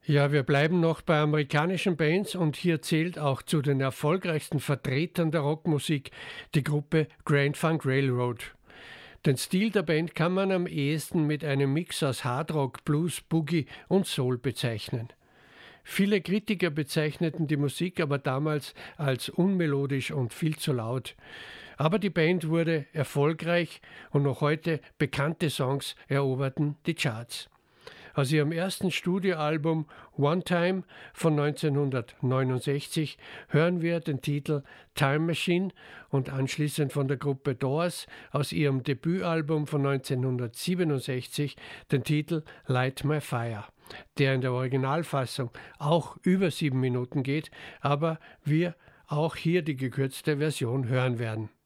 Ja, wir bleiben noch bei amerikanischen Bands und hier zählt auch zu den erfolgreichsten Vertretern der Rockmusik die Gruppe Grand Funk Railroad. Den Stil der Band kann man am ehesten mit einem Mix aus Hardrock, Blues, Boogie und Soul bezeichnen. Viele Kritiker bezeichneten die Musik aber damals als unmelodisch und viel zu laut. Aber die Band wurde erfolgreich und noch heute bekannte Songs eroberten die Charts. Aus ihrem ersten Studioalbum One Time von 1969 hören wir den Titel Time Machine und anschließend von der Gruppe Doors aus ihrem Debütalbum von 1967 den Titel Light My Fire, der in der Originalfassung auch über 7 Minuten geht, aber wir auch hier die gekürzte Version hören werden.